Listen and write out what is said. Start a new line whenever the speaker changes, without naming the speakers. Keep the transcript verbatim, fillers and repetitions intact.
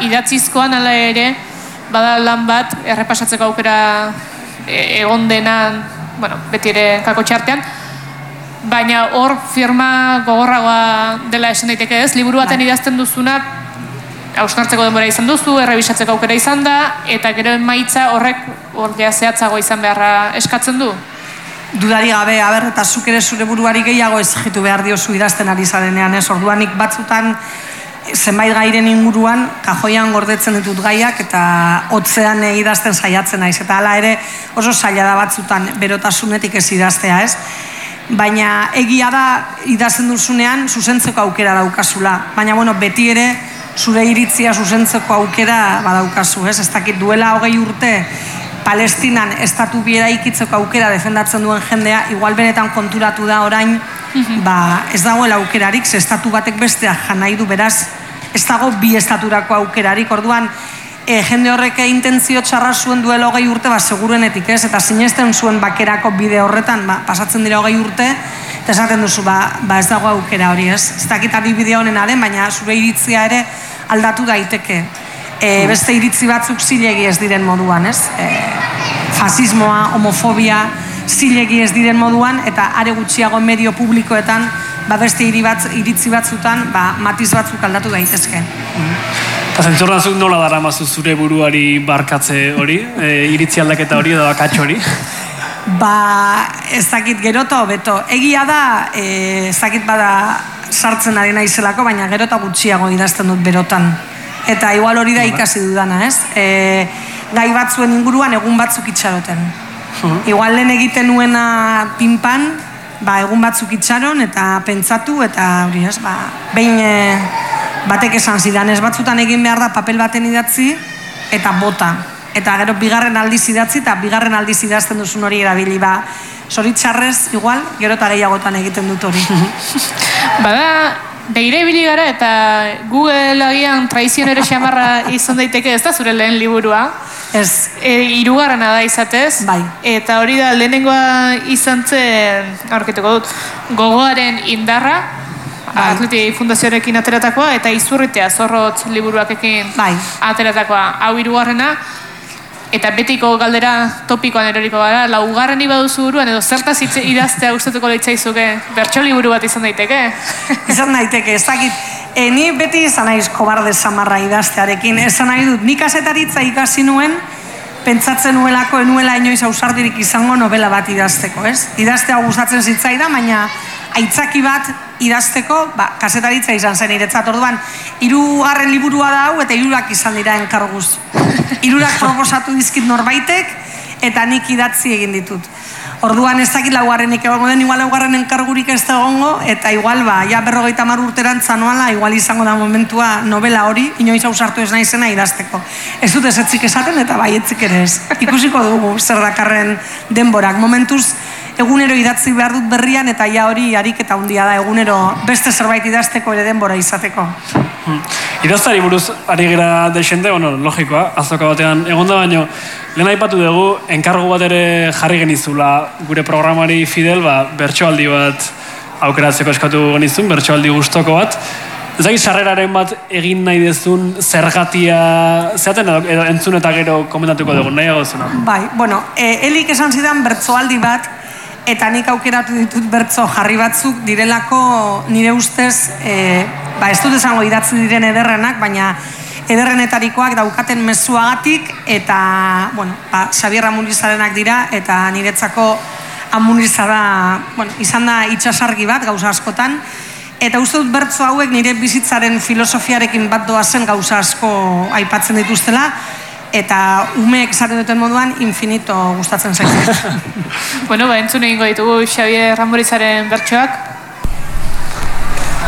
idatzizkoan ala ere, bada lan bat, errepasatzeko aukera egon denan, bueno, beti ere kako txartean, baina hor firma gogorragoa dela esan daiteke ez, liburu baten idazten duzuna, hausnartzeko denbora izan duzu, errebisatzeko aukera izan da, eta gero emaitza horrek hor ja zehatzago izan beharra eskatzen du?
Dudari gabe, aber, eta zuk ere zure buruari gehiago ezigitu behar diozu idazten ari zarenean, ez? Orduanik batzutan zenbait gairen inguruan, kajoian gordetzen ditut gaiak eta hotzean idazten saiatzen naiz. Eta hala ere oso zaila da batzutan berotasunetik ez idaztea, ez? Baina egia da idazten duzunean zuzentzeko aukera daukazula. Baina, bueno, beti ere zure iritzia zuzentzeko aukera badaukazu, ez? Ez dakit duela hogei urte Palestinan estatu biera ikitzeko aukera defendatzen duen jendea, igual benetan konturatu da orain, ba, ez dagoela aukerarik, ze estatu batek bestea jan nahi du, beraz, ez dago bi estaturako aukerarik, orduan, e, jende horrek intentzio txarra zuen duela hogei urte, ba, seguruenetik ez, eta sinesten zuen bakerako bide horretan, ba, pasatzen dira hogei urte, eta esaten duzu, ba, ba ez dago aukera hori, ez? Ez dakit adibide honena den, baina zure iritzia ere aldatu daiteke. E, beste iritzi batzuk zilegi ez diren moduan, ez? E, fasismoa, homofobia, zilegi ez diren moduan, eta are gutxiago medio publikoetan, ba beste iritzi batzutan, ba, matiz batzuk aldatu daitezke.
Eta zentzorra zuk nola daramazu zure buruari barkatze hori, e, iritzi aldaketa hori edo akatxo hori?
Ba, ez dakit gerota hobeto. Egia da, e, ez dakit bada sartzen ari naizelako, baina gerota gutxiago idazten dut berotan. Eta igual hori da ikasi dudana, ez? E, gai batzuen inguruan egun batzuk itxaroten. Igual lehen egiten nuena pinpan, ba, egun batzuk itxaron eta pentsatu eta hori, ez? Ba, behin e, batek esan zidan, ez batzutan egin behar da papel baten idatzi eta bota. Eta gero bigarren aldiz idatzi eta bigarren aldiz idazten duzun hori erabili, ba, zoritxarrez, igual, gero eta gehiagotan egiten dut hori.
Bada, begira ibili gara eta Google agian traizionero xamarra izan daiteke, ez da zure lehen liburua?
Ez.
E, hirugarrena da izatez.
Bai.
Eta hori da lehenengoa izan zen, aurkituko dut, gogoaren indarra, bai. Atleti Fundazioarekin ateratakoa, eta Izurritea Zorrotz liburuakekin bai. Ateratakoa. Hau hirugarrena, eta betiko galdera topikoan eroriko gara, laugarren ibaduzu buruan, edo zertaz idaztea gustatuko leitzaizuke, bertso liburu bat izan daiteke?
Izan daiteke, ez dakit, e, ni beti izan naiz kobarde samarra idaztearekin, esan nahi dut, nik azetaritza ikasi nuen, pentsatzen nuelako, enuela inoiz ausardirik izango novela bat idazteko, ez? Idaztea gustatzen zitzaida, baina aitzaki bat idazteko, ba, kasetaritza izan zen iretzat, orduan, hirugarren liburua da hau, eta hirurak izan dira enkarguz. Hirurak proposatu dizkit norbaitek, eta nik idatzi egin ditut. Orduan ez dakit laugarrenik egongo den, igual laugarren enkargurik ez da egongo, eta igual, ba, ja berrogeita hamar urterantza noala, igual izango da momentua novela hori, inoiz ausartu ez naizena idazteko. Ez dut ezetzik esaten, eta bai etzik ere ez. Ikusiko dugu zer dakarren denborak. Momentuz, egunero idatzi behar dut berrian, eta ja hori ariketa handia da, egunero beste zerbait idazteko ere denbora izateko.
Hmm. Idaztari buruz ari gara deixente, bueno, logikoa, azoka batean egon da, baino, lehen aipatu dugu, enkargu bat ere jarri genizula gure programari fidel, ba, bertsoaldi bat aukeratzeko eskatu genizun, bertsoaldi gustoko bat. Ez dakit sarreraren bat egin nahi dezun zergatia, zeaten edo entzun eta gero komentatuko dugu, nahiago zuna?
Bai, bueno, e, Elik esan zidan bertsoaldi bat, eta nik aukeratu ditut bertso jarri batzuk direlako nire ustez, e, ba ez dut esango idatzi diren ederrenak, baina ederrenetarikoak daukaten mezuagatik, eta, bueno, ba, Xabier Amunizarenak dira, eta niretzako Amuniza da, bueno, izan da itxasargi bat gauza askotan, eta uste dut bertso hauek nire bizitzaren filosofiarekin bat doazen gauza asko aipatzen dituztela, eta umeek esaten duten moduan infinito gustatzen zaizu.
Bueno, ba, entzun egingo ditugu Xabier Amunizaren bertsoak.